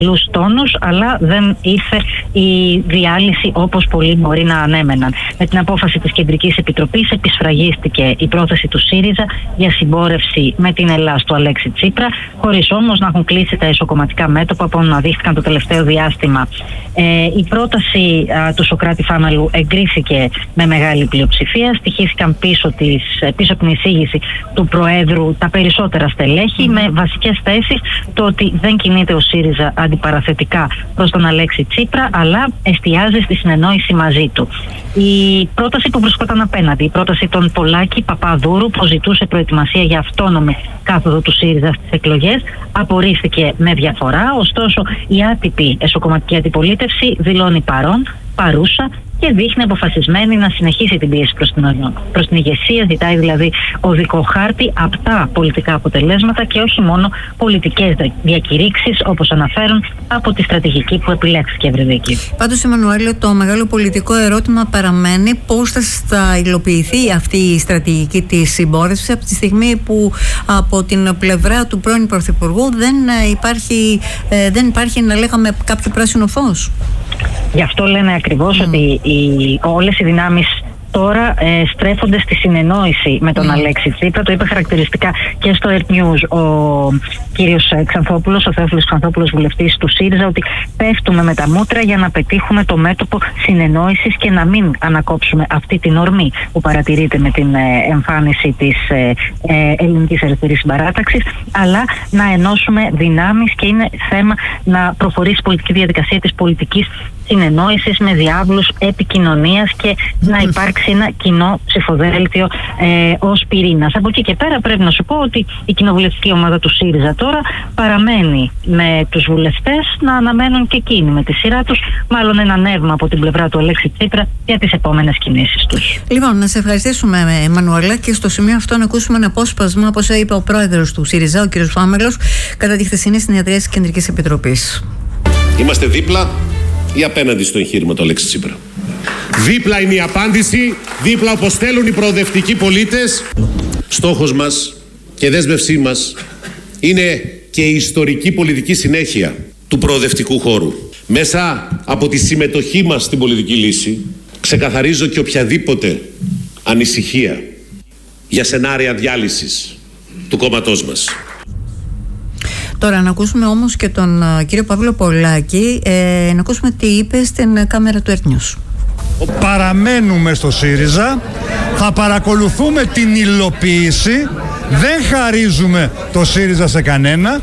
τόνους, αλλά δεν ήρθε η διάλυση όπως πολλοί μπορεί να ανέμεναν. Με την απόφαση της Κεντρικής Επιτροπής επισφραγίστηκε η πρόθεση του ΣΥΡΙΖΑ για συμπόρευση με την Ελλάς του Αλέξη Τσίπρα, χωρίς όμως να έχουν κλείσει τα εσωκομματικά μέτωπα που αναδείχθηκαν το τελευταίο διάστημα. Η πρόταση του Σωκράτη Φάμελου εγκρίθηκε με μεγάλη πλειοψηφία. Στοιχήθηκαν πίσω από την εισήγηση του Προέδρου τα περισσότερα στελέχη, με βασικές θέσεις το ότι δεν κινείται ο ΣΥΡΙΖΑ αντιπαραθετικά προς τον Αλέξη Τσίπρα, αλλά εστιάζει στη συνεννόηση μαζί του. Η πρόταση που βρισκόταν απέναντι, η πρόταση των Πολάκη Παπαδούρου, που ζητούσε προετοιμασία για αυτόνομη κάθοδο του ΣΥΡΙΖΑ στις εκλογές, απορρίφθηκε με διαφορά. Ωστόσο, η άτυπη εσωκομματική αντιπολίτευση δηλώνει παρούσα και δείχνει αποφασισμένη να συνεχίσει την πίεση προς την ηγεσία. Ζητάει δηλαδή οδικό χάρτη, απτά πολιτικά αποτελέσματα και όχι μόνο πολιτικές διακηρύξεις, όπως αναφέρουν από τη στρατηγική που επιλέχθηκε, Ευρυδίκη. Πάντως, Εμμανουέλη, το μεγάλο πολιτικό ερώτημα παραμένει πώς θα υλοποιηθεί αυτή η στρατηγική της συμπόρευσης από τη στιγμή που από την πλευρά του πρώην Πρωθυπουργού δεν υπάρχει, να λέγαμε, κάποιο πράσινο φως. Γι' αυτό λένε ακριβώς ότι όλες οι δυνάμεις τώρα στρέφονται στη συνεννόηση με τον Αλέξη Τσίπρα. Το είπε χαρακτηριστικά και στο Earth News ο κύριος Ξανθόπουλος, ο Θεόφιλος Ξανθόπουλος, βουλευτής του ΣΥΡΙΖΑ, ότι πέφτουμε με τα μούτρα για να πετύχουμε το μέτωπο συνεννόησης και να μην ανακόψουμε αυτή την ορμή που παρατηρείται με την εμφάνιση της Ελληνικής Αριστερής Συμπαράταξης, αλλά να ενώσουμε δυνάμεις, και είναι θέμα να προχωρήσει η πολιτική διαδικασία της πολιτικής συνεννόησης με διάβλους επικοινωνίας και να υπάρξει ένα κοινό ψηφοδέλτιο ως πυρήνας. Από εκεί και πέρα πρέπει να σου πω ότι η κοινοβουλευτική ομάδα του ΣΥΡΙΖΑ τώρα παραμένει με τους βουλευτές να αναμένουν και εκείνοι με τη σειρά τους μάλλον ένα νεύμα από την πλευρά του Αλέξη Τσίπρα για τις επόμενες κινήσεις τους. Λοιπόν, να σε ευχαριστήσουμε, Εμμανουέλα, και στο σημείο αυτό να ακούσουμε ένα απόσπασμα, όπως είπε ο πρόεδρος του ΣΥΡΙΖΑ, ο κ. Φάμελος, κατά τη χθεσινή συνεδρία της Κεντρικής Επιτροπής. Είμαστε δίπλα ή απέναντι στο εγχείρημα του Αλέξη Τσίπρα? Δίπλα είναι η απάντηση, δίπλα όπως θέλουν οι προοδευτικοί πολίτες. Στόχος μας και δέσμευσή μας είναι και η ιστορική πολιτική συνέχεια του προοδευτικού χώρου. Μέσα από τη συμμετοχή μας στην πολιτική λύση ξεκαθαρίζω και οποιαδήποτε ανησυχία για σενάρια διάλυσης του κόμματός μας. Τώρα να ακούσουμε όμως και τον κύριο Παύλο Πολάκη, να ακούσουμε τι είπε στην κάμερα του Earth News. Παραμένουμε στο ΣΥΡΙΖΑ, θα παρακολουθούμε την υλοποίηση, δεν χαρίζουμε το ΣΥΡΙΖΑ σε κανένα.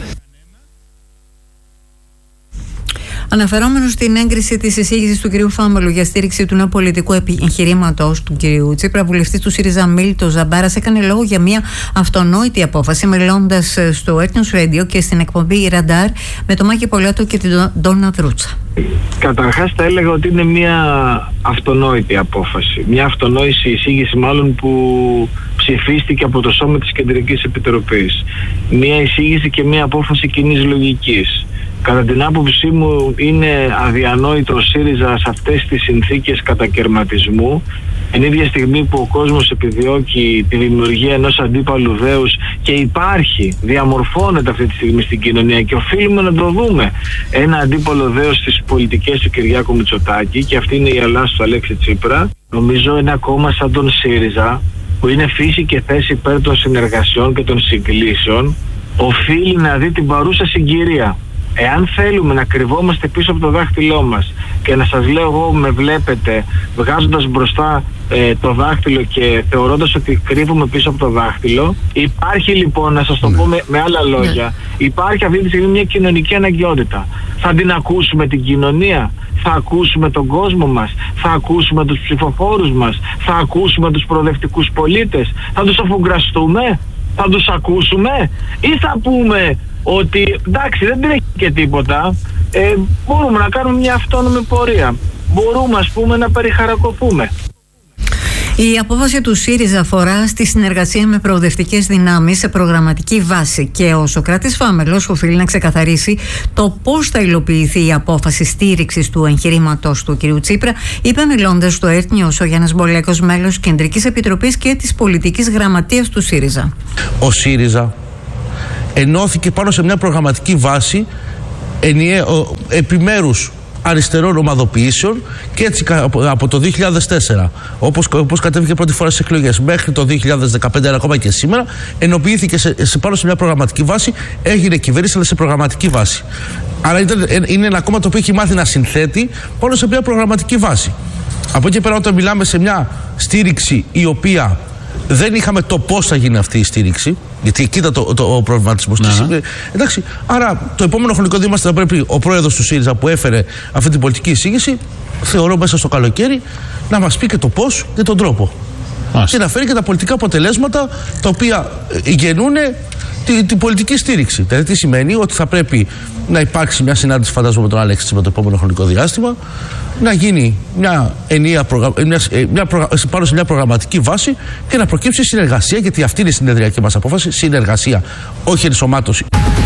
Αναφερόμενος στην έγκριση της εισήγησης του κ. Φάμελου για στήριξη του νέου πολιτικού εγχειρήματος του κ. Τσίπρα, βουλευτής του ΣΥΡΙΖΑ Μίλτος Ζαμπάρας έκανε λόγο για μια αυτονόητη απόφαση, μιλώντας στο Earth News Radio και στην εκπομπή Ραντάρ με τον Μάκη Πολιάτο και την Ντόνα Δρούτσα. Καταρχάς θα έλεγα ότι είναι μια αυτονόητη απόφαση. Μια αυτονόητη εισήγηση μάλλον που ψηφίστηκε από το σώμα της Κεντρικής Επιτροπής. Μια εισήγηση και μια απόφαση κοινής λογικής. Κατά την άποψή μου είναι αδιανόητο ο ΣΥΡΙΖΑ σε αυτές τις συνθήκες κατακερματισμού, την ίδια στιγμή που ο κόσμος επιδιώκει τη δημιουργία ενός αντίπαλου δέους και διαμορφώνεται αυτή τη στιγμή στην κοινωνία και οφείλουμε να το δούμε. Ένα αντίπαλο δέος στις πολιτικές του Κυριάκου Μητσοτάκη, και αυτή είναι η Ελλάς του Αλέξη Τσίπρα. Νομίζω ένα κόμμα σαν τον ΣΥΡΙΖΑ, που είναι φύση και θέση υπέρ των συνεργασιών και των συγκλήσεων, οφείλει να δει την παρούσα συγκυρία. Εάν θέλουμε να κρυβόμαστε πίσω από το δάχτυλό μας, και να σας λέω, εγώ με βλέπετε βγάζοντας μπροστά το δάχτυλο και θεωρώντας ότι κρύβουμε πίσω από το δάχτυλο, υπάρχει λοιπόν, να σας το πω με άλλα λόγια, υπάρχει αυτή τη στιγμή μια κοινωνική αναγκαιότητα. Θα την ακούσουμε την κοινωνία, θα ακούσουμε τον κόσμο μας, θα ακούσουμε τους ψηφοφόρους μας, θα ακούσουμε τους προοδευτικούς πολίτες, θα τους αφουγκραστούμε, θα τους ακούσουμε, ή θα πούμε ότι εντάξει δεν τρέχει και τίποτα, μπορούμε να κάνουμε μια αυτόνομη πορεία, μπορούμε ας πούμε να περιχαρακωθούμε. Η απόφαση του ΣΥΡΙΖΑ αφορά στη συνεργασία με προοδευτικές δυνάμεις σε προγραμματική βάση και ο Σωκράτης Φάμελος οφείλει να ξεκαθαρίσει το πώς θα υλοποιηθεί η απόφαση στήριξης του εγχειρήματος του κ. Τσίπρα, είπε μιλώντας στο Earth News ο Γιάννης Μπολέκος, μέλος Κεντρικής Επιτροπής και της Πολιτικής Γραμματείας του ΣΥΡΙΖΑ. Ο ΣΥΡΙΖΑ ενώθηκε πάνω σε μια προγραμματική βάση επιμέρους αριστερών ομαδοποιήσεων, και έτσι από το 2004, όπως κατέβηκε πρώτη φορά στις εκλογές, μέχρι το 2015, ακόμα και σήμερα, ενοποιήθηκε πάνω σε μια προγραμματική βάση, έγινε κυβέρνηση, αλλά σε προγραμματική βάση. Άρα είναι ένα κόμμα το οποίο έχει μάθει να συνθέτει πάνω σε μια προγραμματική βάση. Από εκεί πέρα, όταν μιλάμε σε μια στήριξη η οποία δεν είχαμε το πώς θα γίνει αυτή η στήριξη, γιατί εκεί ήταν ο προβληματισμός της. Εντάξει, άρα το επόμενο χρονικό διάστημα θα πρέπει ο πρόεδρος του ΣΥΡΙΖΑ, που έφερε αυτή την πολιτική εισήγηση, θεωρώ μέσα στο καλοκαίρι, να μας πει και το πώς και τον τρόπο. Και να φέρει και τα πολιτικά αποτελέσματα τα οποία γεννούν την πολιτική στήριξη. Δηλαδή, τι σημαίνει? Ότι θα πρέπει να υπάρξει μια συνάντηση, φαντάζομαι, με τον Αλέξη Τσίπρα το επόμενο χρονικό διάστημα, να γίνει μια ενιαία πάνω σε μια προγραμματική βάση και να προκύψει συνεργασία, γιατί αυτή είναι η συνεδριακή μας απόφαση, συνεργασία, όχι ενσωμάτωση.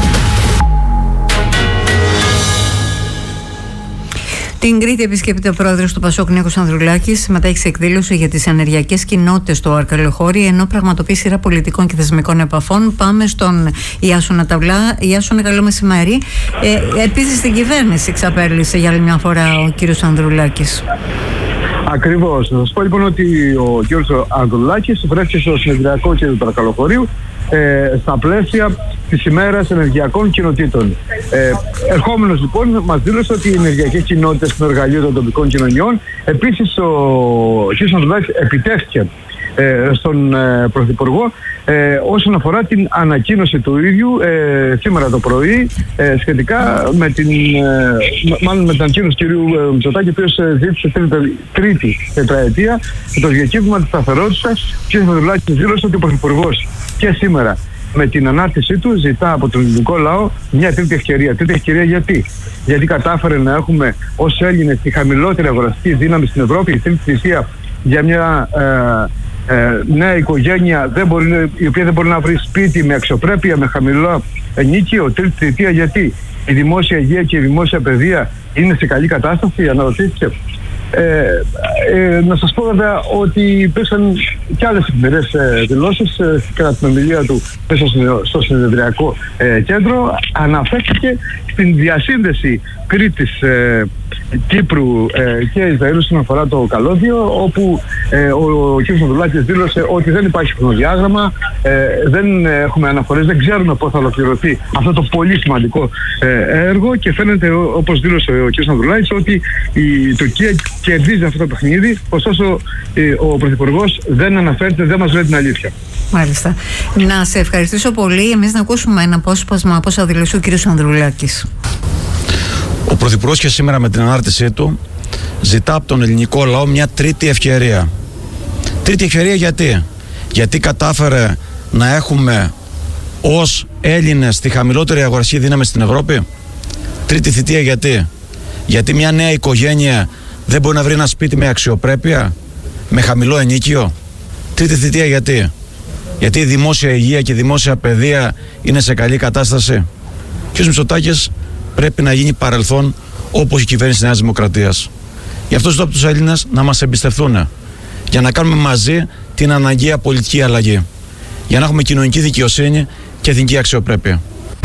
Την Κρήτη επισκέπτεται ο πρόεδρος του ΠΑΣΟΚ, Νίκος Ανδρουλάκης, συμμετέχει σε εκδήλωση για τις ενεργειακές κοινότητες στο Αρκαλοχώρι, ενώ πραγματοποιεί σειρά πολιτικών και θεσμικών επαφών. Πάμε στον Ιάσονα Ταυλά. Ιάσονα, καλό μεσημέρι. Επίσης στην κυβέρνηση ξαπέρλησε για άλλη μια φορά ο κύριος Ανδρουλάκης. Ακριβώς. Να σας πω λοιπόν ότι ο κύριος Ανδρουλάκης βρέθηκε στο συνεδριακό κέντρο του Αρκαλοχωρίου στα πλαίσια της ημέρας ενεργειακών κοινοτήτων. Ερχόμενος λοιπόν μας δήλωσε ότι οι ενεργειακές κοινότητες στο εργαλείο των τοπικών κοινωνιών. Επίσης ο κ. Ανδρουλάκης επιτέθηκε στον Πρωθυπουργό όσον αφορά την ανακοίνωση του ίδιου σήμερα το πρωί σχετικά με την ανακοίνωση του κ. Μητσοτάκη, ο οποίος ζήτησε τρίτη τετραετία το διακύβευμα της σταθερότητας. Ο κ. Ανδρουλάκης δήλωσε ότι ο Πρωθυπουργός και σήμερα με την ανάρτησή του ζητά από τον ελληνικό λαό μια τρίτη ευκαιρία. Τρίτη ευκαιρία γιατί κατάφερε να έχουμε ως Έλληνες τη χαμηλότερη αγοραστική δύναμη στην Ευρώπη, η τρίτη θυσία για μια νέα οικογένεια η οποία δεν μπορεί να βρει σπίτι με αξιοπρέπεια, με χαμηλό ενίκιο. Τρίτη θητεία γιατί η δημόσια υγεία και η δημόσια παιδεία είναι σε καλή κατάσταση, αναρωτήθηκε. Να σας πω βέβαια ότι υπήρξαν και άλλες εφημερές δηλώσεις κατά την ομιλία του μέσα στο συνεδριακό κέντρο. Αναφέρθηκε στην διασύνδεση Κρήτης, Κύπρου και Ισραήλ όσον αφορά το καλώδιο, όπου ο κ. Ανδρουλάκης δήλωσε ότι δεν υπάρχει χρονοδιάγραμμα, δεν έχουμε αναφορές, δεν ξέρουμε πώς θα ολοκληρωθεί αυτό το πολύ σημαντικό έργο, και φαίνεται, όπως δήλωσε ο κ. Ανδρουλάκης, ότι η Τουρκία κερδίζει αυτό το παιχνίδι, ωστόσο ο Πρωθυπουργός δεν αναφέρεται, δεν μας λέει την αλήθεια. Μάλιστα. Να σε ευχαριστήσω πολύ. Εμείς να ακούσουμε ένα απόσπασμα από όσα δηλώσει ο κ. Ανδρουλάκης. Ο Πρωθυπουργός και σήμερα με την ανάρτησή του ζητά από τον ελληνικό λαό μια τρίτη ευκαιρία. Τρίτη ευκαιρία γιατί κατάφερε να έχουμε ως Έλληνες τη χαμηλότερη αγοραστική δύναμη στην Ευρώπη. Τρίτη θητεία γιατί μια νέα οικογένεια δεν μπορεί να βρει ένα σπίτι με αξιοπρέπεια, με χαμηλό ενίκιο. Τρίτη θητεία γιατί η δημόσια υγεία και η δημόσια παιδεία είναι σε καλή κατάσταση. Και ο Μητσοτάκης πρέπει να γίνει παρελθόν, όπως η κυβέρνηση της Νέας Δημοκρατίας. Γι' αυτό ζητώ από τους Έλληνες να μας εμπιστευτούν, για να κάνουμε μαζί την αναγκαία πολιτική αλλαγή, για να έχουμε κοινωνική δικαιοσύνη και εθνική αξιοπρέπεια.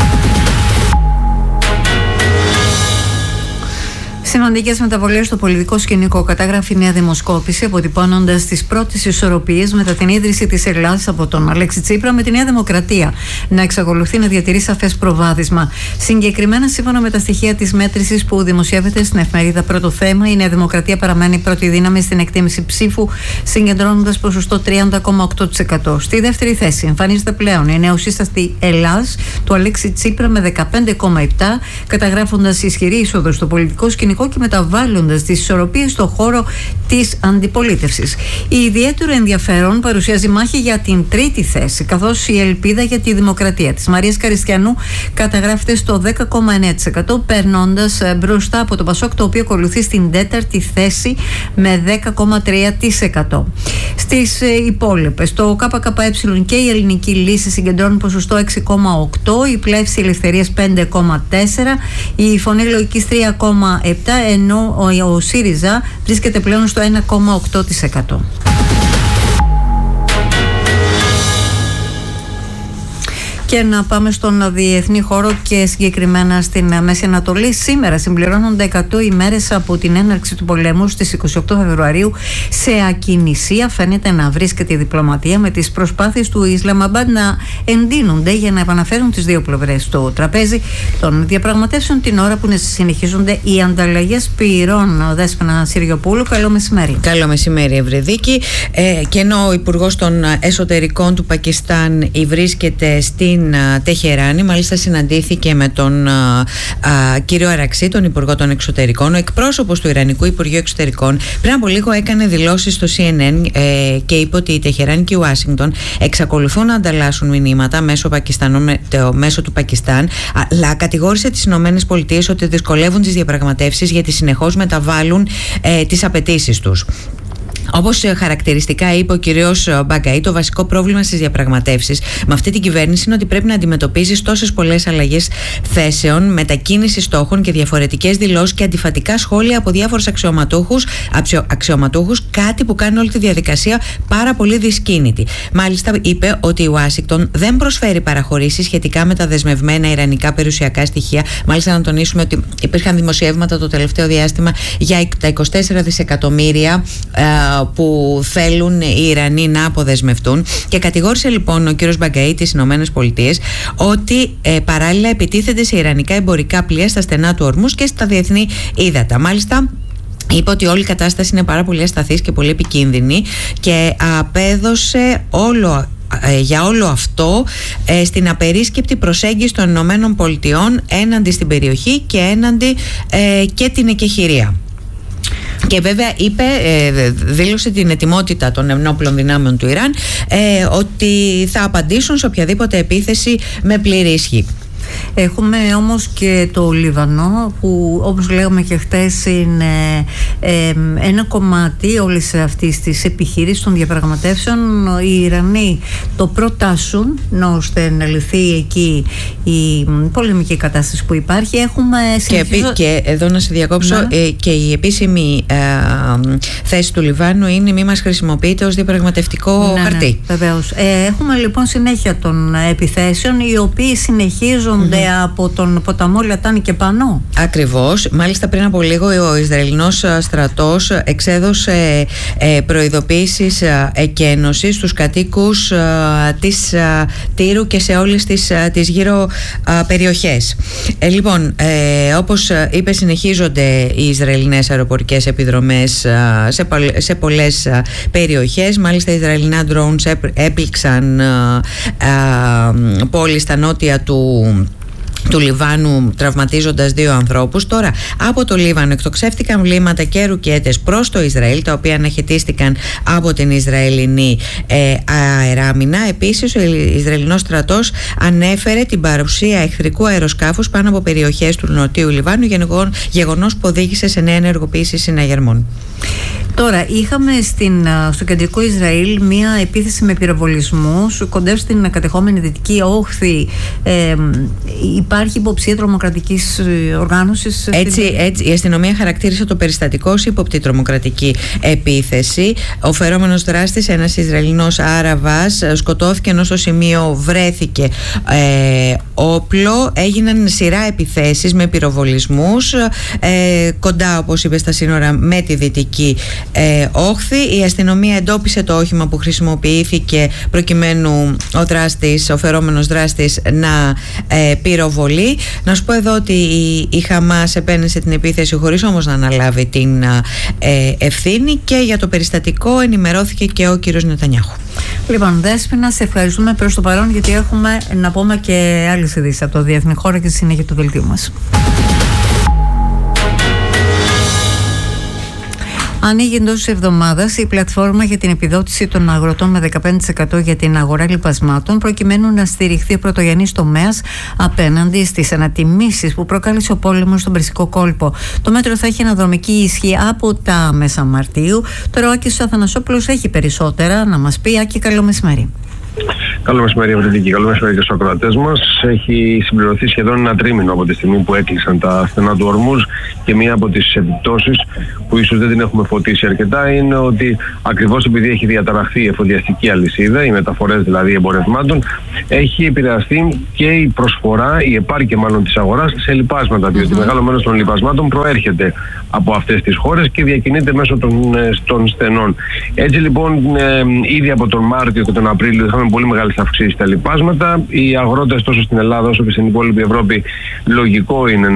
Σημαντικές μεταβολές στο πολιτικό σκηνικό κατάγραφε νέα δημοσκόπηση, αποτυπώνοντας τις πρώτες ισορροπίες μετά την ίδρυση της Ελλάδας από τον Αλέξη Τσίπρα, με τη Νέα Δημοκρατία να εξακολουθεί να διατηρεί σαφές προβάδισμα. Συγκεκριμένα, σύμφωνα με τα στοιχεία της μέτρησης που δημοσιεύεται στην εφημερίδα Πρώτο Θέμα, η Νέα Δημοκρατία παραμένει πρώτη δύναμη στην εκτίμηση ψήφου, συγκεντρώνοντας ποσοστό 30,8%. Στη δεύτερη θέση εμφανίζεται πλέον η νεοσύστατη Ελλάς του Αλέξη Τσίπρα με 15,7%, καταγράφοντας ισχυρή είσοδο στο πολιτικό σκηνικό και μεταβάλλοντας τις ισορροπίες στον χώρο της αντιπολίτευσης. Η ιδιαίτερο ενδιαφέρον παρουσιάζει μάχη για την τρίτη θέση, καθώς η ελπίδα για τη δημοκρατία της Μαρίας Καριστιανού καταγράφεται στο 10,9%, περνώντας μπροστά από το ΠΑΣΟΚ, το οποίο ακολουθεί στην τέταρτη θέση με 10,3%. Στις υπόλοιπες, το ΚΚΕ και η Ελληνική Λύση συγκεντρώνουν ποσοστό 6,8%, η Πλεύση Ελευθερίας 5,4%, η Φωνή Λογικής 3,7%, ενώ ο ΣΥΡΙΖΑ βρίσκεται πλέον στο 1,8%. Και να πάμε στον διεθνή χώρο και συγκεκριμένα στην Μέση Ανατολή. Σήμερα συμπληρώνονται 100 ημέρες από την έναρξη του πολέμου στις 28 Φεβρουαρίου. Σε ακινησία φαίνεται να βρίσκεται η διπλωματία, με τις προσπάθειες του Ισλαμαμπάντ να εντείνονται για να επαναφέρουν τις δύο πλευρές στο τραπέζι των διαπραγματεύσεων, την ώρα που συνεχίζονται οι ανταλλαγές πυρών. Δέσποινα Συριοπούλου, καλό μεσημέρι. Καλό μεσημέρι, Ευρυδίκη. Και ενώ ο Υπουργός των Εσωτερικών του Πακιστάν βρίσκεται στην Τεχεράνη, μάλιστα συναντήθηκε με τον κύριο Αραξί, τον Υπουργό των Εξωτερικών. Ο εκπρόσωπος του Ιρανικού Υπουργείου Εξωτερικών πριν από λίγο έκανε δηλώσεις στο CNN και είπε ότι η Τεχεράνη και η Ουάσιγκτον εξακολουθούν να ανταλλάσσουν μηνύματα μέσω του Πακιστάν, αλλά κατηγόρησε τις ΗΠΑ ότι δυσκολεύουν τις διαπραγματεύσεις γιατί συνεχώς μεταβάλλουν τις απαιτήσεις τους. Όπως χαρακτηριστικά είπε ο κύριος Μπαγκαή, το βασικό πρόβλημα στις διαπραγματεύσεις με αυτή την κυβέρνηση είναι ότι πρέπει να αντιμετωπίζεις τόσες πολλές αλλαγές θέσεων, μετακίνηση στόχων και διαφορετικές δηλώσεις και αντιφατικά σχόλια από διάφορους αξιωματούχους, κάτι που κάνει όλη τη διαδικασία πάρα πολύ δυσκίνητη. Μάλιστα, είπε ότι η Ουάσιγκτον δεν προσφέρει παραχωρήσεις σχετικά με τα δεσμευμένα ιρανικά περιουσιακά στοιχεία. Μάλιστα, να τονίσουμε ότι υπήρχαν δημοσιεύματα το τελευταίο διάστημα για τα 24 δισεκατομμύρια που θέλουν οι Ιρανοί να αποδεσμευτούν, και κατηγόρησε λοιπόν ο κύριος Μπαγκαή τις Ηνωμένες Πολιτείες ότι παράλληλα επιτίθενται σε ιρανικά εμπορικά πλοία στα στενά του Ορμούς και στα διεθνή ύδατα. Μάλιστα, είπε ότι όλη η κατάσταση είναι πάρα πολύ ασταθής και πολύ επικίνδυνη και απέδωσε για όλο αυτό στην απερίσκεπτη προσέγγιση των Ηνωμένων Πολιτειών έναντι στην περιοχή και έναντι και την εκεχηρία. Και βέβαια δήλωσε την ετοιμότητα των ενόπλων δυνάμεων του Ιράν ότι θα απαντήσουν σε οποιαδήποτε επίθεση με πλήρη ισχύ. Έχουμε όμως και το Λίβανο, που όπως λέγαμε και χτες είναι ένα κομμάτι όλης αυτής της επιχείρησης των διαπραγματεύσεων. Οι Ιρανοί το προτάσουν ώστε να λυθεί εκεί η πολεμική κατάσταση που υπάρχει. Έχουμε και εδώ να σε διακόψω, και η επίσημη θέση του Λιβάνου είναι μη μας χρησιμοποιείται ως διαπραγματευτικό χαρτί. Βεβαίως. Έχουμε λοιπόν συνέχεια των επιθέσεων, οι οποίοι συνεχίζονται από τον ποταμό Λατάνη και πάνω. Ακριβώς. Μάλιστα πριν από λίγο ο Ισραηλινός στρατός εξέδωσε προειδοποίησεις εκένωσης στους κατοίκους της Τύρου και σε όλες τις γύρω περιοχές. Λοιπόν, όπως είπε, συνεχίζονται οι Ισραηλινές αεροπορικές επιδρομές σε πολλές περιοχές. Μάλιστα, οι Ισραηλινά drones έπληξαν πόλεις στα νότια του Λιβάνου, τραυματίζοντας 2 ανθρώπους. Τώρα από το Λίβανο εκτοξεύτηκαν βλήματα και ρουκέτες προς το Ισραήλ, τα οποία αναχαιτίστηκαν από την Ισραηλινή αεράμινα. Επίσης, ο Ισραηλινός στρατός ανέφερε την παρουσία εχθρικού αεροσκάφους πάνω από περιοχές του νοτίου Λιβάνου, γεγονός που οδήγησε σε νέα ενεργοποίηση συναγερμών. Τώρα, είχαμε στο κεντρικό Ισραήλ μία επίθεση με πυροβολισμούς κοντά στην κατεχόμενη Δυτική Όχθη. Υπάρχει υποψία τρομοκρατικής οργάνωσης? Έτσι, η αστυνομία χαρακτήρισε το περιστατικό ως ύποπτη τρομοκρατική επίθεση. Ο φερόμενος δράστης, ένας Ισραηλινός Άραβας, σκοτώθηκε, ενώ στο σημείο βρέθηκε όπλο. Έγιναν σειρά επιθέσεις με πυροβολισμούς κοντά, όπως είπε, στα σύνορα με τη Δυτική Όχθη. Η αστυνομία εντόπισε το όχημα που χρησιμοποιήθηκε προκειμένου ο φερόμενος δράστης να πυροβολεί. Να σου πω εδώ ότι η Χαμάς επένεσε την επίθεση χωρίς όμως να αναλάβει την ευθύνη, και για το περιστατικό ενημερώθηκε και ο κύριος Νετανιάχου. Λοιπόν, Δέσποινα, σε ευχαριστούμε προς το παρόν, γιατί έχουμε να πούμε και άλλες ειδήσεις από το διεθνή χώρο και στη συνέχεια του δελτίου μας. Ανοίγει εντός της εβδομάδας η πλατφόρμα για την επιδότηση των αγροτών με 15% για την αγορά λιπασμάτων, προκειμένου να στηριχθεί ο πρωτογενής τομέας απέναντι στις ανατιμήσεις που προκάλεσε ο πόλεμος στον Περσικό κόλπο. Το μέτρο θα έχει αναδρομική ισχύ από τα μέσα Μαρτίου. Τώρα ο Άκης Αθανασόπουλος έχει περισσότερα να μας πει. Άκη, καλό μεσημέρι. Καλό μεσημέρι, Ευρετική. Καλό μεσημέρι και στους ακροατές μας. Έχει συμπληρωθεί σχεδόν ένα τρίμηνο από τη στιγμή που έκλεισαν τα στενά του Ορμούζ και μία από τις επιπτώσεις που ίσως δεν την έχουμε φωτίσει αρκετά είναι ότι ακριβώς επειδή έχει διαταραχθεί η εφοδιαστική αλυσίδα, οι μεταφορές δηλαδή εμπορευμάτων, έχει επηρεαστεί και η προσφορά, η επάρκεια μάλλον της αγοράς σε λιπάσματα, διότι μεγάλο μέρος των λιπασμάτων προέρχεται από αυτές τις χώρες και διακινείται μέσω των στενών. Έτσι λοιπόν, ήδη από τον Μάρτιο και τον Απρίλιο είχαμε πολύ μεγάλες αυξήσεις στα λιπάσματα. Οι αγρότες τόσο στην Ελλάδα όσο και στην υπόλοιπη Ευρώπη λογικό είναι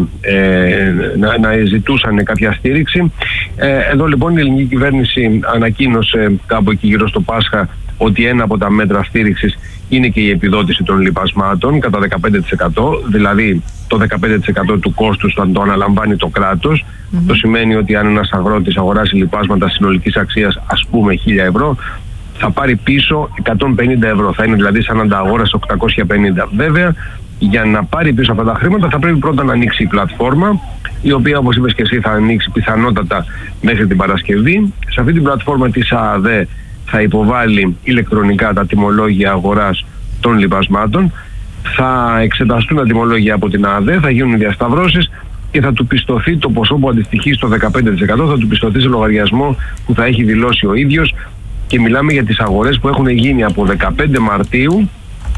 να ζητούσαν κάποια στήριξη. Εδώ λοιπόν η ελληνική κυβέρνηση ανακοίνωσε κάπου εκεί γύρω στο Πάσχα ότι ένα από τα μέτρα στήριξης είναι και η επιδότηση των λιπασμάτων κατά 15%, δηλαδή το 15% του κόστους θα το αναλαμβάνει το κράτος. Το σημαίνει ότι αν ένας αγρότης αγοράσει λιπάσματα συνολικής αξίας ας πούμε 1.000 ευρώ, θα πάρει πίσω 150 ευρώ. Θα είναι δηλαδή σαν να τα αγόρασε 850. Βέβαια, για να πάρει πίσω αυτά τα χρήματα θα πρέπει πρώτα να ανοίξει η πλατφόρμα, η οποία όπως είπες και εσύ θα ανοίξει πιθανότατα μέχρι την Παρασκευή. Σε αυτή την πλατφόρμα της ΑΑΔΕ θα υποβάλει ηλεκτρονικά τα τιμολόγια αγοράς των λιπασμάτων, θα εξεταστούν τα τιμολόγια από την ΑΑΔΕ, θα γίνουν οι διασταυρώσεις και θα του πιστωθεί το ποσό που αντιστοιχεί στο 15%, θα του πιστωθεί σε λογαριασμό που θα έχει δηλώσει ο ίδιος, και μιλάμε για τις αγορές που έχουν γίνει από 15 Μαρτίου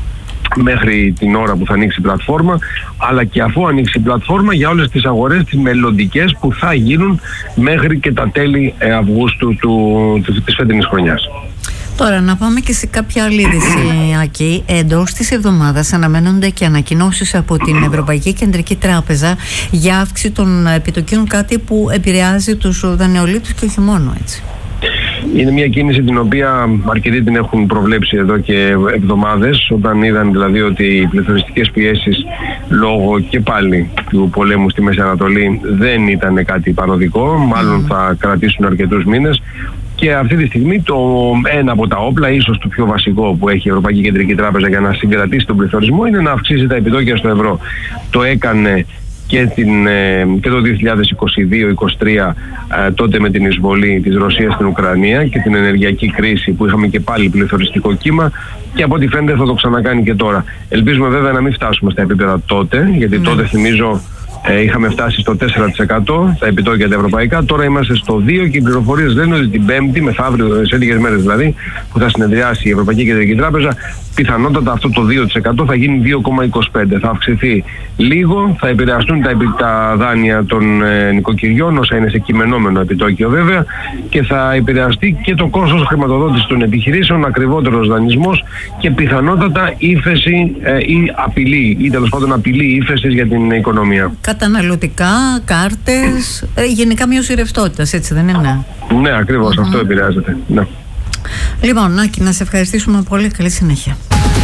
μέχρι την ώρα που θα ανοίξει η πλατφόρμα, αλλά και αφού ανοίξει η πλατφόρμα για όλες τις αγορές τις μελλοντικές που θα γίνουν μέχρι και τα τέλη Αυγούστου της φετινής χρονιάς. Τώρα να πάμε και σε κάποια άλλη είδηση, Άκη. Εντός της εβδομάδας αναμένονται και ανακοινώσεις από την Ευρωπαϊκή Κεντρική Τράπεζα για αύξηση των επιτοκίων, κάτι που επηρεάζει τους δανειολήπτες και όχι μόνο, έτσι. Είναι μια κίνηση την οποία αρκετοί την έχουν προβλέψει εδώ και εβδομάδες, όταν είδαν δηλαδή ότι οι πληθωριστικές πιέσεις λόγω και πάλι του πολέμου στη Μέση Ανατολή δεν ήταν κάτι παροδικό, μάλλον θα κρατήσουν αρκετούς μήνες. Και αυτή τη στιγμή ένα από τα όπλα, ίσως το πιο βασικό που έχει η Ευρωπαϊκή Κεντρική Τράπεζα για να συγκρατήσει τον πληθωρισμό, είναι να αυξήσει τα επιτόκια στο ευρώ. Το έκανε και το 2022-2023 τότε με την εισβολή της Ρωσίας στην Ουκρανία και την ενεργειακή κρίση που είχαμε και πάλι πληθωριστικό κύμα, και από ό,τι φαίνεται θα το ξανακάνει και τώρα. Ελπίζουμε βέβαια να μην φτάσουμε στα επίπεδα τότε, γιατί τότε θυμίζω είχαμε φτάσει στο 4% τα επιτόκια τα ευρωπαϊκά, τώρα είμαστε στο 2% και οι πληροφορίες λένε ότι την Πέμπτη, μεθαύριο, σε λίγες μέρες δηλαδή, που θα συνεδριάσει η Ευρωπαϊκή Κεντρική Τράπεζα, πιθανότατα αυτό το 2% θα γίνει 2,25%. Θα αυξηθεί λίγο, θα επηρεαστούν τα δάνεια των νοικοκυριών, όσα είναι σε κειμενόμενο επιτόκιο βέβαια, και θα επηρεαστεί και το κόστος χρηματοδότησης των επιχειρήσεων, ακριβότερος δανεισμός και πιθανότατα ύφεση ή απειλή, ή τέλος πάντων απειλή ύφεσης για την οικονομία. Καταναλωτικά, κάρτες, γενικά μείωση ρευστότητας, έτσι δεν είναι? Ναι, ακριβώς, αυτό επηρεάζεται. Ναι. Λοιπόν, Νάκη, να σε ευχαριστήσουμε πολύ. Καλή συνέχεια.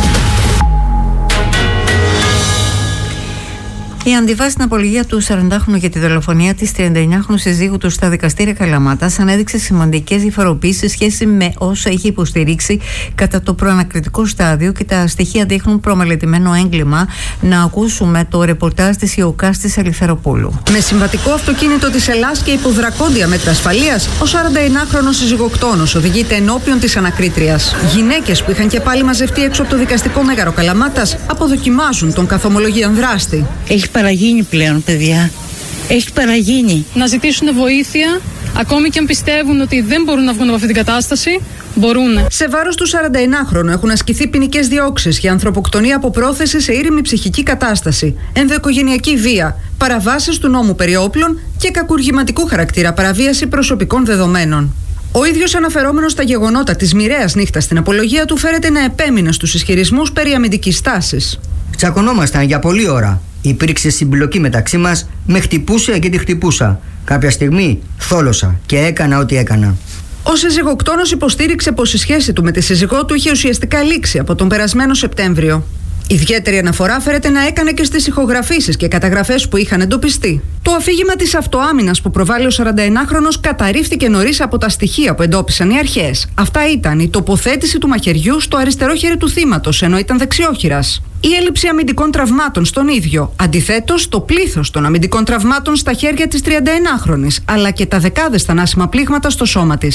Η αντιβάση στην απολογία του 40χρονου για τη δολοφονία της 39χρονου συζύγου του στα δικαστήρια Καλαμάτας ανέδειξε σημαντικές διαφοροποίησεις σε σχέση με όσα είχε υποστηρίξει κατά το προανακριτικό στάδιο, και τα στοιχεία δείχνουν προμελετημένο έγκλημα. Να ακούσουμε το ρεπορτάζ της Ιωκάστης Ελευθεροπούλου. Με συμβατικό αυτοκίνητο της Ελλάς και υποδρακόντια μέτρα ασφαλείας, ο 41χρονος συζυγοκτόνος οδηγείται ενώπιον της ανακρίτριας. Γυναίκες που είχαν και πάλι μαζευτεί έξω από το δικαστικό μέγαρο Καλαμάτας αποδοκιμάζουν τον καθομολογίαν δράστη. Έχει παραγίνει πλέον, παιδιά. Έχει παραγίνει. Να ζητήσουν βοήθεια, ακόμη και αν πιστεύουν ότι δεν μπορούν να βγουν από αυτή την κατάσταση, μπορούν. Σε βάρος του 41χρονου έχουν ασκηθεί ποινικές διώξεις για ανθρωποκτονία από πρόθεση σε ήρεμη ψυχική κατάσταση, ενδοοικογενειακή βία, παραβάσεις του νόμου περί όπλων και κακουργηματικού χαρακτήρα παραβίαση προσωπικών δεδομένων. Ο ίδιος αναφερόμενος στα γεγονότα της μοιραίας νύχτας στην απολογία του φέρεται να επέμεινε στους ισχυρισμούς περί αμυντικής τάσης. Τσακωνόμασταν για πολλή ώρα. Υπήρξε συμπλοκή μεταξύ μας, με χτυπούσε και τη χτυπούσα. Κάποια στιγμή θόλωσα και έκανα ό,τι έκανα. Ο συζυγοκτόνος υποστήριξε πως η σχέση του με τη σύζυγό του είχε ουσιαστικά λήξει από τον περασμένο Σεπτέμβριο. Ιδιαίτερη αναφορά φέρεται να έκανε και στις ηχογραφήσεις και καταγραφές που είχαν εντοπιστεί. Το αφήγημα της αυτοάμυνας που προβάλλει ο 41χρονος καταρρίφθηκε νωρίς από τα στοιχεία που εντόπισαν οι αρχές. Αυτά ήταν η τοποθέτηση του μαχαιριού στο αριστερό χέρι του θύματος, ενώ ήταν δεξιόχειρας. Η έλλειψη αμυντικών τραυμάτων στον ίδιο. Αντιθέτως, το πλήθος των αμυντικών τραυμάτων στα χέρια της 31χρονης, αλλά και τα δεκάδες θανάσιμα πλήγματα στο σώμα της.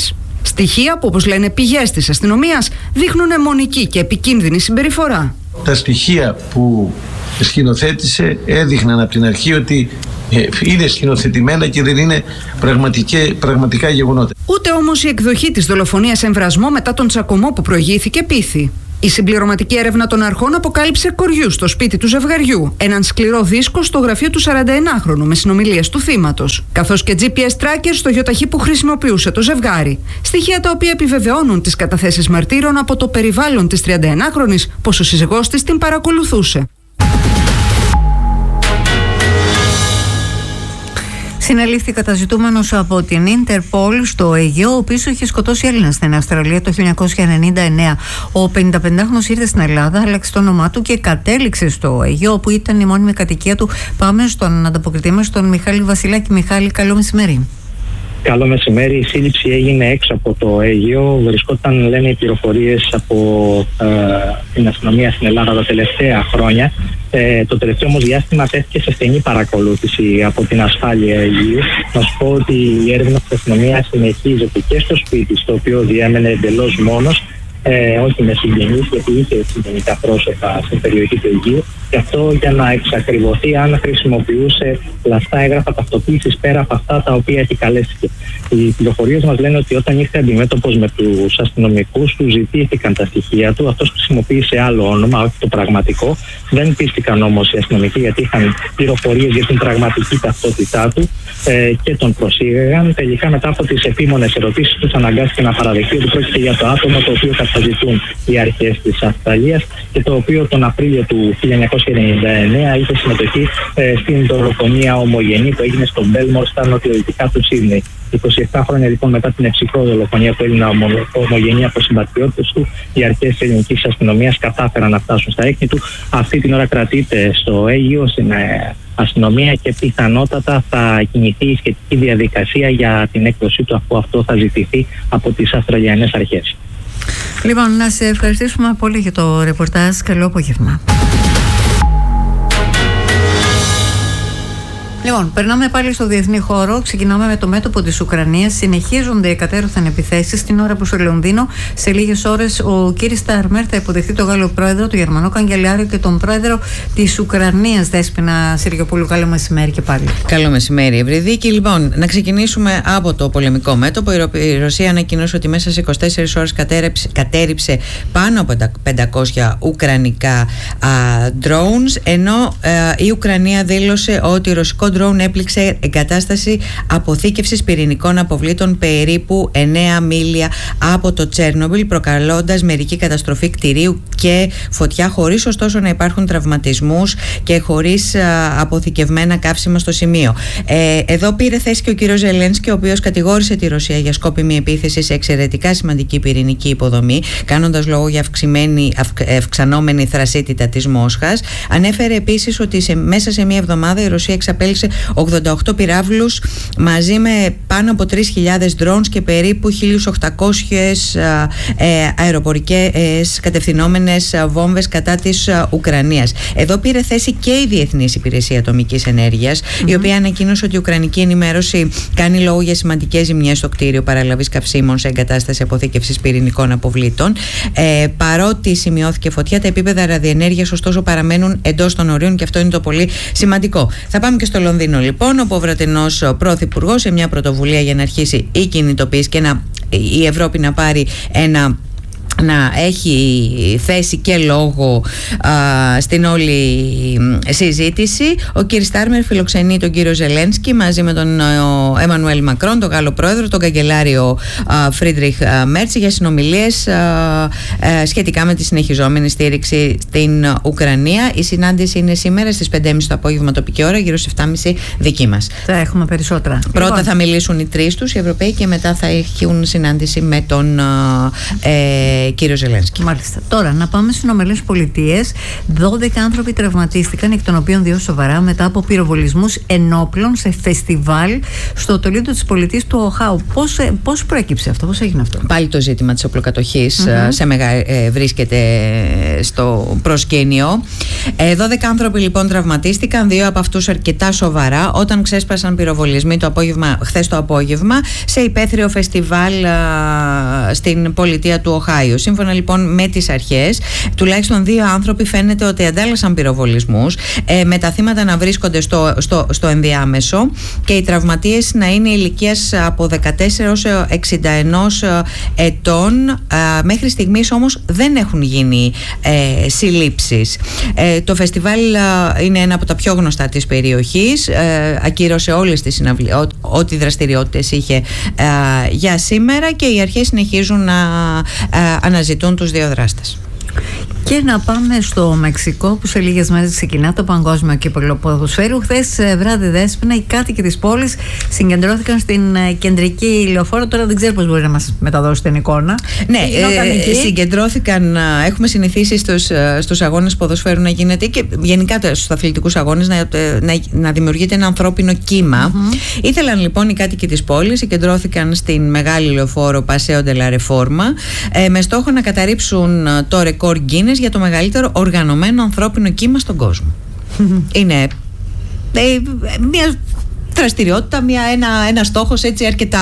Στοιχεία που, όπως λένε πηγές της αστυνομίας, δείχνουν αιμονική και επικίνδυνη συμπεριφορά. Τα στοιχεία που σκηνοθέτησε έδειχναν από την αρχή ότι είναι σκηνοθετημένα και δεν είναι πραγματικά γεγονότα. Ούτε όμως η εκδοχή της δολοφονίας εμβρασμό μετά τον τσακωμό που προηγήθηκε πείθει. Η συμπληρωματική έρευνα των αρχών αποκάλυψε κοριού στο σπίτι του ζευγαριού, έναν σκληρό δίσκο στο γραφείο του 41χρονου με συνομιλίες του θύματος, καθώς και GPS tracker στο γιοταχή που χρησιμοποιούσε το ζευγάρι. Στοιχεία τα οποία επιβεβαιώνουν τις καταθέσεις μαρτύρων από το περιβάλλον της 31χρονης, πως ο σύζυγός της την παρακολουθούσε. Συνελήφθη καταζητούμενος από την Ιντερπολ στο Αιγαίο, ο οποίος είχε σκοτώσει Έλληνα στην Αυστραλία το 1999. Ο 55χρονος ήρθε στην Ελλάδα, άλλαξε το όνομά του και κατέληξε στο Αιγαίο, όπου ήταν η μόνιμη κατοικία του. Πάμε στον ανταποκριτή μας, τον Μιχάλη Βασιλάκη. Μιχάλη, καλό μεσημέρι. Καλό μεσημέρι. Η σύλληψη έγινε έξω από το Αίγυο. Βρισκόταν, λένε οι πληροφορίες, από την αστυνομία στην Ελλάδα τα τελευταία χρόνια. Το τελευταίο όμως διάστημα τέθηκε σε στενή παρακολούθηση από την ασφάλεια Αιγύου. Να σου πω ότι η έρευνα της αστυνομίας συνεχίζεται και στο σπίτι, στο οποίο διέμενε εντελώς μόνος, όχι με συγγενείς, γιατί είχε συγγενικά πρόσωπα στην περιοχή του Αιγείου. Και αυτό για να εξακριβωθεί αν χρησιμοποιούσε λαστά έγγραφα ταυτοποίησης πέρα από αυτά τα οποία επικαλέστηκε. Οι πληροφορίες μας λένε ότι όταν ήρθε αντιμέτωπος με τους αστυνομικούς, του ζητήθηκαν τα στοιχεία του. Αυτός χρησιμοποίησε άλλο όνομα, όχι το πραγματικό. Δεν πίστηκαν όμως οι αστυνομικοί, γιατί είχαν πληροφορίες για την πραγματική ταυτότητά του και τον προσήγαγαν. Τελικά, μετά από τις επίμονες ερωτήσεις του, αναγκάστηκε να παραδεχτεί ότι πρόκειται για το άτομο το οποίο καταζητούν οι αρχές της Αυστραλίας και το οποίο τον Απρίλιο του 1999 είχε συμμετοχή στην δολοφονία ομογενή που έγινε στο Μπέλμορ στα νοτιοδυτικά του Σίδνεϊ. 27 χρόνια λοιπόν μετά την εψυχρό δολοφονία που έγινε ομογενή από συμπατριώτες του, οι αρχές της ελληνικής αστυνομίας κατάφεραν να φτάσουν στα έκτη του. Αυτή την ώρα κρατείται στο Αίγυο στην αστυνομία και πιθανότατα θα κινηθεί η σχετική διαδικασία για την έκδοσή του, αφού αυτό θα ζητηθεί από τις Αυστραλιανές αρχές. Λοιπόν, να σε ευχαριστήσουμε πολύ για το ρεπορτάζ. Καλό απόγευμα. Λοιπόν, περνάμε πάλι στο διεθνή χώρο. Ξεκινάμε με το μέτωπο της Ουκρανίας. Συνεχίζονται οι εκατέρωθεν επιθέσεις στην ώρα που στο Λονδίνο σε λίγες ώρες ο Κίρ Στάρμερ θα υποδεχτεί τον Γάλλο πρόεδρο, τον Γερμανό καγκελάριο και τον πρόεδρο της Ουκρανίας. Δέσποινα Σεργιοπούλου, καλό μεσημέρι και πάλι. Καλό μεσημέρι, Ευρυδίκη. Λοιπόν, να ξεκινήσουμε από το πολεμικό μέτωπο. Η Ρωσία ανακοίνωσε ότι μέσα σε 24 ώρες κατέρριψε πάνω από 500 ουκρανικά drones, ενώ η Ουκρανία δήλωσε ότι ρωσικό drone έπληξε εγκατάσταση αποθήκευσης πυρηνικών αποβλήτων περίπου 9 μίλια από το Τσέρνομπιλ, προκαλώντας μερική καταστροφή κτηρίου και φωτιά, χωρίς ωστόσο να υπάρχουν τραυματισμούς και χωρίς αποθηκευμένα καύσιμα στο σημείο. Εδώ πήρε θέση και ο κύριος Ζελένσκι, ο οποίος κατηγόρησε τη Ρωσία για σκόπιμη επίθεση σε εξαιρετικά σημαντική πυρηνική υποδομή, κάνοντας λόγο για αυξανόμενη θρασίτητα της Μόσχας. Ανέφερε επίσης ότι μέσα σε μία εβδομάδα η Ρωσία εξαπέλυσε 88 πυράβλους μαζί με πάνω από 3.000 drones και περίπου 1.800 αεροπορικές κατευθυνόμενες βόμβες κατά της Ουκρανίας. Εδώ πήρε θέση και η Διεθνής Υπηρεσία Ατομικής Ενέργειας, η οποία ανακοίνωσε ότι η Ουκρανική ενημέρωση κάνει λόγο για σημαντικές ζημιές στο κτίριο παραλαβής καυσίμων σε εγκατάσταση αποθήκευσης πυρηνικών αποβλήτων. Παρότι σημειώθηκε φωτιά, τα επίπεδα ραδιενέργειας ωστόσο παραμένουν εντός των ορίων και αυτό είναι το πολύ σημαντικό. Θα πάμε και στο Λονδίνο λοιπόν, όπου ο Βρετανός Πρωθυπουργός σε μια πρωτοβουλία για να αρχίσει η κινητοποίηση και η Ευρώπη να πάρει να έχει θέση και λόγο στην όλη συζήτηση. Ο κ. Στάρμερ φιλοξενεί τον κύριο Ζελένσκι μαζί με τον Εμμανουέλ Μακρόν, τον Γάλλο πρόεδρο, τον καγκελάριο Φρίντριχ Μέρτς για συνομιλίες σχετικά με τη συνεχιζόμενη στήριξη στην Ουκρανία. Η συνάντηση είναι σήμερα στις 5.30 το απόγευμα τοπική ώρα, γύρω στις 7.30 δική μας. Θα έχουμε περισσότερα. Πρώτα θα μιλήσουν οι τρεις τους, οι Ευρωπαίοι, και μετά θα έχουν συνάντηση με τον κύριο Ζελένσκι. Μάλιστα. Τώρα, να πάμε στις Ηνωμένες Πολιτείες. 12 άνθρωποι τραυματίστηκαν, εκ των οποίων 2 σοβαρά, μετά από πυροβολισμούς ενόπλων σε φεστιβάλ στο Τολίδο της πολιτείας του Οχάου. Πώς προέκυψε αυτό, πώς έγινε αυτό? Πάλι το ζήτημα της οπλοκατοχής βρίσκεται στο προσκήνιο. 12 άνθρωποι λοιπόν τραυματίστηκαν, 2 από αυτούς αρκετά σοβαρά, όταν ξέσπασαν πυροβολισμοί χθες το απόγευμα σε υπαίθριο φεστιβάλ στην πολιτεία του Οχάιο. Σύμφωνα λοιπόν με τις αρχές, τουλάχιστον 2 άνθρωποι φαίνεται ότι αντάλλασαν πυροβολισμούς, με τα θύματα να βρίσκονται στο ενδιάμεσο και οι τραυματίες να είναι ηλικίας από 14 έως 61 ετών. Μέχρι στιγμής όμως δεν έχουν γίνει συλλήψεις. Το φεστιβάλ είναι ένα από τα πιο γνωστά της περιοχής. Ακύρωσε όλες τις ό,τι δραστηριότητες είχε για σήμερα και οι αρχές συνεχίζουν να αναζητούν τους 2 δράστες. Και να πάμε στο Μεξικό, που σε λίγες μέρες ξεκινά το παγκόσμιο κύπελλο ποδοσφαίρου. Χθες βράδυ, Δέσποινα, οι κάτοικοι της πόλης συγκεντρώθηκαν στην κεντρική λεωφόρο. Τώρα δεν ξέρω πώς μπορεί να μας μεταδώσει την εικόνα. Ναι, συγκεντρώθηκαν. Έχουμε συνηθίσει στους αγώνες ποδοσφαίρου να γίνεται, και γενικά στους αθλητικούς αγώνες, να δημιουργείται ένα ανθρώπινο κύμα. Ήθελαν λοιπόν οι κάτοικοι της πόλης, συγκεντρώθηκαν στην μεγάλη λεωφόρο Paseo de la Reforma, με στόχο να καταρρύψουν το ρεκόρ Guinness για το μεγαλύτερο οργανωμένο ανθρώπινο κύμα στον κόσμο. Είναι μια δραστηριότητα, ένα στόχος έτσι αρκετά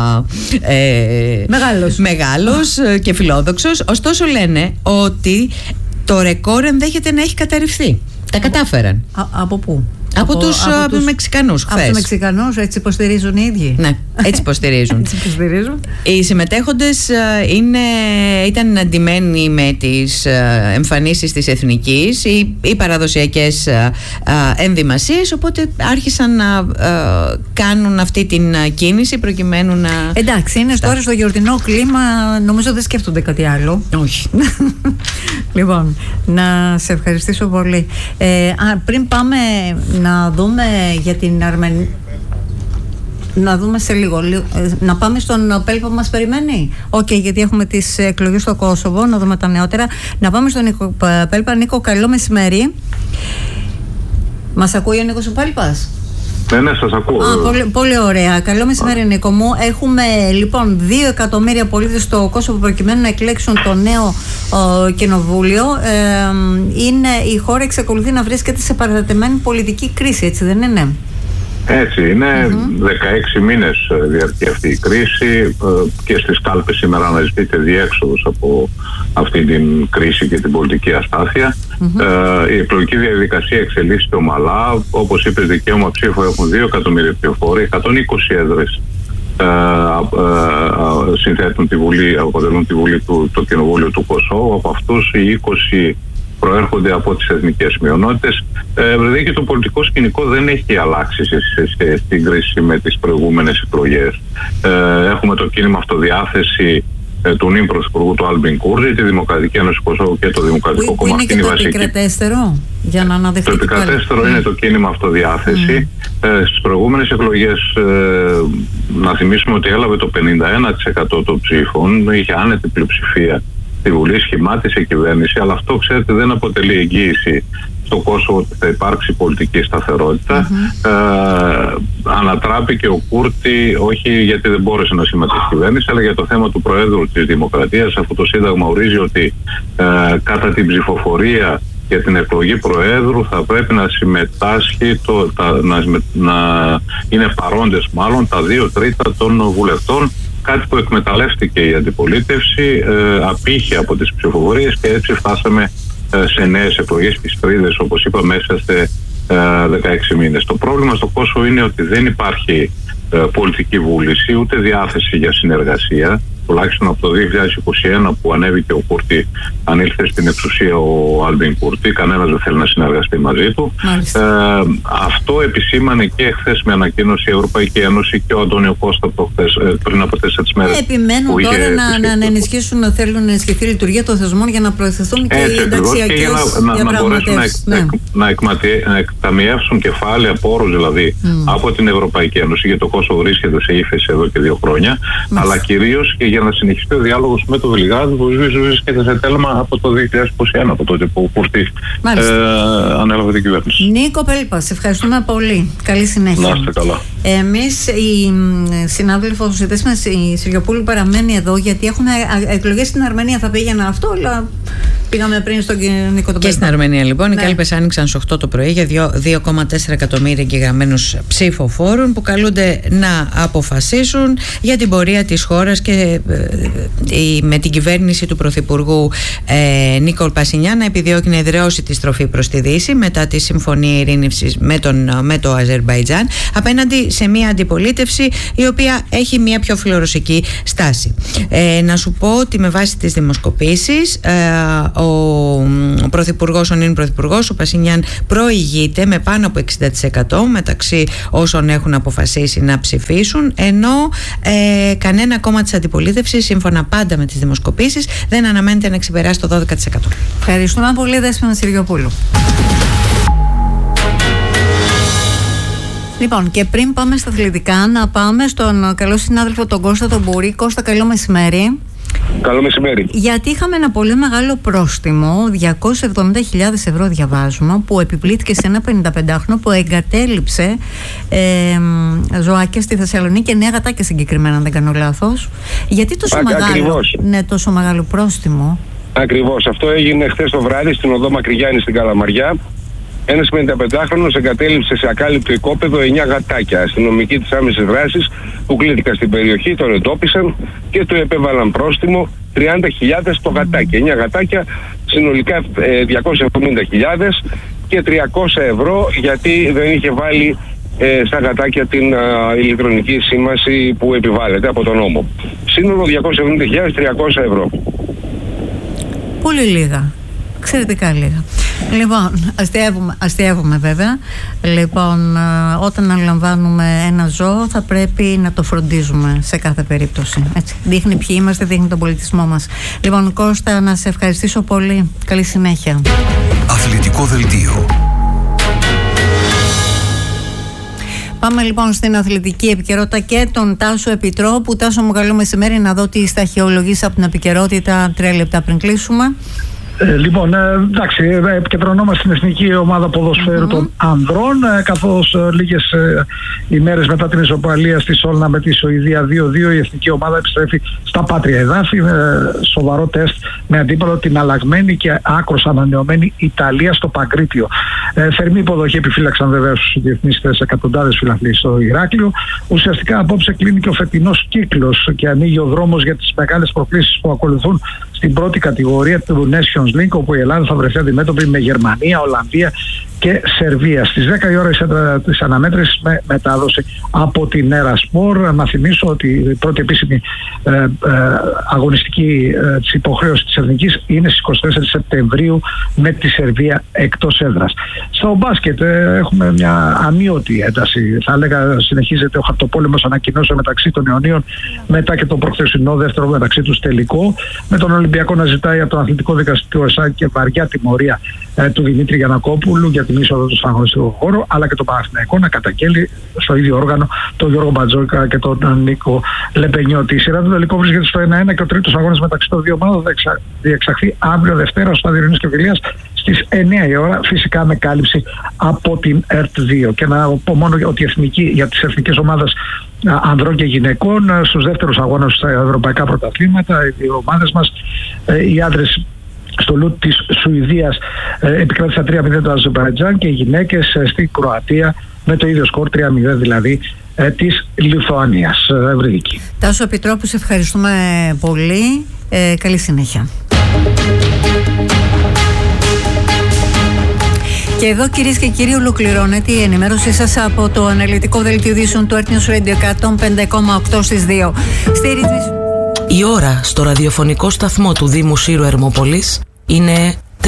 μεγάλος και φιλόδοξος. Ωστόσο λένε ότι το ρεκόρ ενδέχεται να έχει καταρριφθεί. Τα κατάφεραν. Από πού? Από τους Μεξικανούς χθες. Από τους Μεξικανούς, έτσι υποστηρίζουν οι ίδιοι. Ναι, έτσι υποστηρίζουν. Οι συμμετέχοντες ήταν αντιμένοι με τις εμφανίσεις της Εθνικής ή παραδοσιακές ενδυμασίες, οπότε άρχισαν να κάνουν αυτή την κίνηση προκειμένου να... Εντάξει, είναι τώρα στο γιορτινό κλίμα, νομίζω δεν σκέφτονται κάτι άλλο. Όχι. Λοιπόν, να σε ευχαριστήσω πολύ. Πριν πάμε να δούμε για την Αρμενία, να δούμε σε λίγο, να πάμε στον Πέλπα που μας περιμένει. Γιατί έχουμε τις εκλογές στο Κόσοβο, να δούμε τα νεότερα. Να πάμε στον Νίκο Πέλπα. Νίκο, καλό μεσημέρι. Μας ακούει ο Νίκος ο Πέλπας? Ναι, σας ακούω. Πολύ ωραία. Καλό μεσημέρι, Νίκο μου. Έχουμε λοιπόν 2 εκατομμύρια πολίτες στο Κόσοβο προκειμένου να εκλέξουν το νέο κοινοβούλιο. Η χώρα εξακολουθεί να βρίσκεται σε παρατεταμένη πολιτική κρίση, έτσι δεν είναι? Έτσι είναι. 16 μήνες διαρκεί αυτή η κρίση και στις κάλπες σήμερα αναζητείται διέξοδος από αυτή την κρίση και την πολιτική αστάθεια. Η εκλογική διαδικασία εξελίσσεται ομαλά. Όπως είπες, δικαίωμα ψήφου έχουν 2 εκατομμύρια ψηφοφόροι, 120 έδρες συνθέτουν τη Βουλή, αποτελούν τη Βουλή το Κοινοβούλιο του Κωσόβου. Από αυτούς οι 20 προέρχονται από τις εθνικές μειονότητες. Δηλαδή και το πολιτικό σκηνικό δεν έχει αλλάξει σε σύγκριση με τις προηγούμενες εκλογές. Έχουμε το κίνημα Αυτοδιάθεση του νυν πρωθυπουργού του Άλμπιν Κούρτζη, τη Δημοκρατική Ένωση Κωσόβου και το Δημοκρατικό Κόμμα. Είναι και το επικρατέστερο, για να αναδεχθεί. Το επικρατέστερο είναι το κίνημα Αυτοδιάθεση. Στις προηγούμενες εκλογές, να θυμίσουμε ότι έλαβε το 51% των ψήφων, είχε άνετη πλειοψηφία στη Βουλή, σχημάτισε κυβέρνηση, αλλά αυτό, ξέρετε, δεν αποτελεί εγγύηση στο Κόσοβο ότι θα υπάρξει πολιτική σταθερότητα. Ανατράπηκε ο Κούρτη, όχι γιατί δεν μπόρεσε να σχηματίσει κυβέρνηση, αλλά για το θέμα του Προέδρου της Δημοκρατίας, αφού το Σύνταγμα ορίζει ότι κατά την ψηφοφορία για την εκλογή Προέδρου θα πρέπει να συμμετάσχει, να είναι παρόντες μάλλον τα 2/3 των βουλευτών, κάτι που εκμεταλλεύτηκε η αντιπολίτευση, απήχε από τις ψηφοφορίες και έτσι φτάσαμε σε νέες εκλογές, τις τρίτες, όπως είπα, μέσα σε 16 μήνες. Το πρόβλημα στο Κόσοβο είναι ότι δεν υπάρχει πολιτική βούληση, ούτε διάθεση για συνεργασία, τουλάχιστον από το 2021 που ανέβηκε ο Κούρτη, ανήλθε στην εξουσία ο Άλμπιν Κούρτη, κανένας δεν θέλει να συνεργαστεί μαζί του. Αυτό επισήμανε και χθες με ανακοίνωση η Ευρωπαϊκή Ένωση και ο Αντώνιο Κώστα πριν από 4 μέρες. Επιμένουν τώρα να ενισχύσουν, θέλουν να ενισχυθεί η λειτουργία των θεσμών για να προωθηθούν και οι ενταξιακές διαπραγματεύσεις. Να εκταμιεύσουν κεφάλαια, πόρους δηλαδή, από την Ευρωπαϊκή Ένωση, γιατί το Κόσοβο βρίσκεται σε ύφεση εδώ και 2 χρόνια, αλλά κυρίως και για να συνεχιστεί ο διάλογος με το Βελιγράδι, που βρίσκεται σε τέλμα από το 2021, από τότε που ο Κούρτη ανέλαβε την κυβέρνηση. Νίκο Πέλπα, σε ευχαριστούμε πολύ. Καλή συνέχεια. Να είστε καλά. Εμείς, η συνάδελφος η Συριοπούλου παραμένει εδώ, γιατί έχουμε εκλογές στην Αρμενία. Θα πήγαινα αυτό, αλλά πήγαμε πριν στον Νίκο τον Πέλπα. Και στην Αρμενία λοιπόν οι κάλπες άνοιξαν στις 8 το πρωί για 2,4 εκατομμύρια εγγεγραμμένους ψηφοφόρων που καλούνται να αποφασίσουν για την πορεία της χώρας και με την κυβέρνηση του Πρωθυπουργού Νίκολ Πασινιάν να επιδιώκει να εδραιώσει τη στροφή προς τη Δύση μετά τη Συμφωνία Ειρήνευσης με το Αζερμπαϊτζάν, απέναντι σε μια αντιπολίτευση η οποία έχει μια πιο φιλορωσική στάση. Να σου πω ότι με βάση τις δημοσκοπήσεις ο Πρωθυπουργός, ο νυν Πρωθυπουργός, ο Πασινιάν προηγείται με πάνω από 60% μεταξύ όσων έχουν αποφασίσει να ψηφίσουν, ενώ κανένα κόμμα της αντιπολίτευσης, σύμφωνα πάντα με τις δημοσκοπήσεις, δεν αναμένεται να ξεπεράσει το 12%. Ευχαριστούμε πολύ, Δέσποινα Συριοπούλου. Λοιπόν, και πριν πάμε στα αθλητικά, να πάμε στον καλό συνάδελφο τον Κώστα τον Μπούρη. Κώστα, καλό μεσημέρι. Καλό μεσημέρι. Γιατί είχαμε ένα πολύ μεγάλο πρόστιμο, 270.000 ευρώ διαβάζουμε, που επιπλήθηκε σε ένα 55χρονο που εγκατέλειψε ζωάκια στη Θεσσαλονίκη και νέα γατάκια συγκεκριμένα, αν δεν κάνω λάθος. Γιατί τόσο μεγάλο πρόστιμο? Ακριβώς. Αυτό έγινε χθες το βράδυ στην οδό Μακρυγιάννη στην Καλαμαριά. Ένας 55χρονος εγκατέλειψε σε ακάλυπτο οικόπεδο 9 γατάκια. Αστυνομικοί της άμεσης δράσης που κλήθηκαν στην περιοχή τον εντόπισαν και του επέβαλαν πρόστιμο 30.000 το γατάκι. 9 γατάκια, συνολικά 270.000 και 300 ευρώ γιατί δεν είχε βάλει στα γατάκια την ηλεκτρονική σήμανση που επιβάλλεται από τον νόμο. Σύνολο 270.300 ευρώ. Πολύ λίγα. Εξαιρετικά λίγα. Λοιπόν, αστειεύουμε βέβαια. Λοιπόν, όταν αναλαμβάνουμε ένα ζώο θα πρέπει να το φροντίζουμε σε κάθε περίπτωση. Έτσι. Δείχνει ποιοι είμαστε, δείχνει τον πολιτισμό μας. Λοιπόν, Κώστα, να σε ευχαριστήσω πολύ. Καλή συνέχεια. Αθλητικό δελτίο. Πάμε λοιπόν στην αθλητική επικαιρότητα και τον Τάσο Επιτρόπου. Τάσο μου, καλό μεσημέρι, να δω τι σταχυολογείς από την επικαιρότητα 3 λεπτά πριν κλείσουμε. Λοιπόν, εντάξει, επικεντρωνόμαστε στην εθνική ομάδα ποδοσφαίρου των ανδρών, καθώς λίγες ημέρες μετά την ισοπαλία στη Σόλνα με τη Σουηδία 2-2, η εθνική ομάδα επιστρέφει στα πάτρια εδάφη με σοβαρό τεστ με αντίπαλο την αλλαγμένη και άκρως ανανεωμένη Ιταλία στο Παγκρίτιο. Θερμή υποδοχή επιφύλαξαν βεβαίως στους διεθνείς εκατοντάδες φιλαθλοί στο Ηράκλειο. Ουσιαστικά απόψε κλείνει και ο φετινός κύκλος και ανοίγει ο δρόμος για τις μεγάλες προκλήσεις που ακολουθούν στην πρώτη κατηγορία του Nations League, όπου η Ελλάδα θα βρεθεί αντιμέτωπη με Γερμανία, Ολλανδία και Σερβία. Στις 10 η ώρα η σέντρα της αναμέτρησης με μετάδοση από την Έρα Σπορ. Να θυμίσω ότι η πρώτη επίσημη αγωνιστική της υποχρέωσης της Εθνικής είναι στις 24 Σεπτεμβρίου με τη Σερβία εκτός έδρας. Στο μπάσκετ έχουμε μια αμύωτη ένταση. Θα έλεγα συνεχίζεται ο χαρτοπόλεμος ανακοινώσεων μεταξύ των Ιωνίων μετά και το προχθεσινό δεύτερο μεταξύ τους τελικό, με τον Ολυμπιακό να ζητάει από το Αθλητικό Δικαστήριο ΕΣΑ και βαριά τιμωρία του Δημήτρη Γιαννακόπουλου για την είσοδο του στον αγωνιστικό χώρο, αλλά και το Παναθηναϊκό να καταγγέλει στο ίδιο όργανο τον Γιώργο Μπατζόικα και τον Νίκο Λεπενιώτη. Η σειρά του τελικού βρίσκεται στο 1-1 και ο τρίτος αγώνας μεταξύ των δύο ομάδων θα διεξαχθεί αύριο Δευτέρα στο Στάδιο Ειρήνης και Φιλίας στις 9 η ώρα, φυσικά με κάλυψη από την ΕΡΤ2. Και να πω μόνο ότι για τις εθνικές ομάδες ανδρών και γυναικών στους δεύτερους αγώνες στα ευρωπαϊκά πρωταθλήματα, οι ομάδες μας, οι άντρες στο Λουτ της Σουηδίας επικράτησαν 3-0 το Αζερμπαϊτζάν και οι γυναίκες στη Κροατία με το ίδιο σκορ 3-0 δηλαδή της Λιθουανίας. Ευρυδική. Τάσο Επιτρόπου, σε ευχαριστούμε πολύ. Καλή συνέχεια. Και εδώ, κυρίες και κύριοι, ολοκληρώνεται η ενημέρωσή σας από το αναλυτικό δελτίο ειδήσεων του Earth News Radio 105,8 στις 2. Η ώρα στο ραδιοφωνικό σταθμό του Δήμου Σύρου Ερμόπολης είναι 3.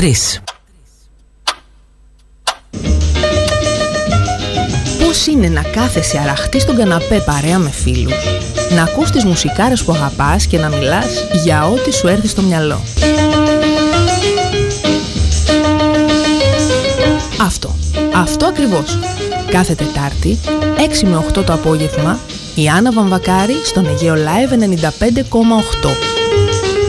Πώς είναι να κάθεσαι αραχτή στον καναπέ παρέα με φίλους, να ακούς τις μουσικάρες που αγαπάς και να μιλάς για ό,τι σου έρθει στο μυαλό. Αυτό ακριβώς. Κάθε Τετάρτη, 6 με 8 το απόγευμα, Η Άννα Βαμβακάρη στον Αιγαίο Live 95,8.